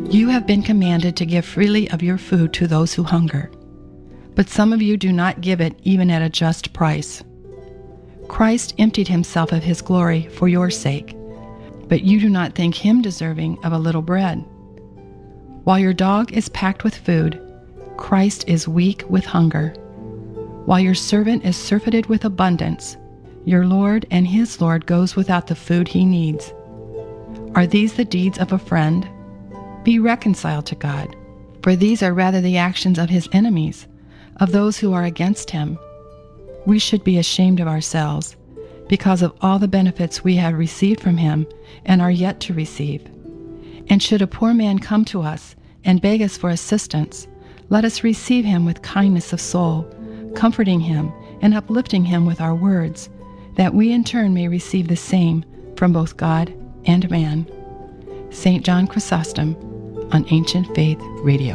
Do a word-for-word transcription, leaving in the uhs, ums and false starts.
You have been commanded to give freely of your food to those who hunger, but some of you do not give it even at a just price. Christ emptied himself of his glory for your sake, but you do not think him deserving of a little bread. While your dog is packed with food, Christ is weak with hunger. While your servant is surfeited with abundance, your Lord and his Lord goes without the food he needs. Are these the deeds of a friend? Be reconciled to God, for these are rather the actions of his enemies, of those who are against him. We should be ashamed of ourselves, because of all the benefits we have received from him and are yet to receive. And should a poor man come to us and beg us for assistance, let us receive him with kindness of soul, comforting him and uplifting him with our words, that we in turn may receive the same from both God and man. Saint John Chrysostom on Ancient Faith Radio.